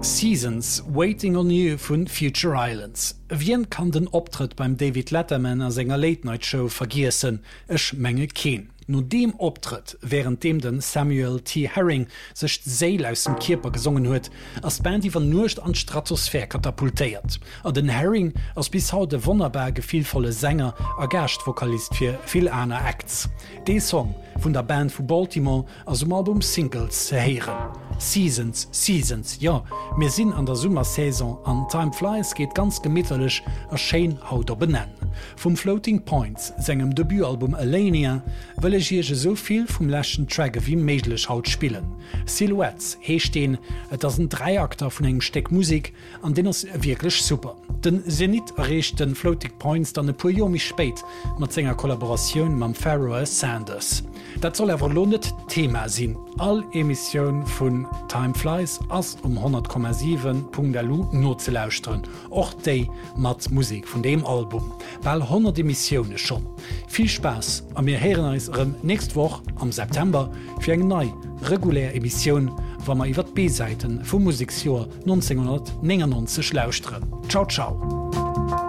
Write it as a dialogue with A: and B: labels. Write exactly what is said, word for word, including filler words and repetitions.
A: Seasons, Waiting on You vun Future Islands. Wien kann den Optritt beim David Letterman a senger Late-Night-Show vergiessen, ech menge keen. No dem Optritt, während dem den Samuel T. Herring sech Seel aus dem Kierper gesungen huet, ass Band iwwer nucht an Stratosphär katapultéiert. A den Herring ass bis haut de wonnerberge vielvolle Sänger a Gerchtvokalist fir vill aner Acts. Dee Song vun der Band vu Baltimore as um Album Singles ze heieren. Seasons, Seasons, ja, mir sinn an der Summersaison an Time Flies geht ganz gemmittelech a Shane Hauter benennen. Vom Floating Points, segem Debütalbum Alania, wëlle ich soviel vum lächten Track wie méiglech haut spielen. Silhouettes heesteen, et ass een Dreiakter vun engem Steck Musik, an den ass wirklich super. Den Zenit errecht den Floating Points dann e puer Jomi spéit mat senger Kollaboratioun mam Pharoah Sanders. Dat soll ewer lonet Thema sinn. All Emissionioun vun Time Flies ass um hundert Komma sieben Punkt Lu not ze lauschtren. Och déi mat Musik vun dem Album. Weil hundert Emissionioune schon. Viel Spaß a mir Herrenreisem nächst woch am September fir eng nei regulär Emissionioun, wa ma iwwer B-Seiten vum Musikjoer neunzehnhundertneunundneunzig lauschtren. Ciao ciao!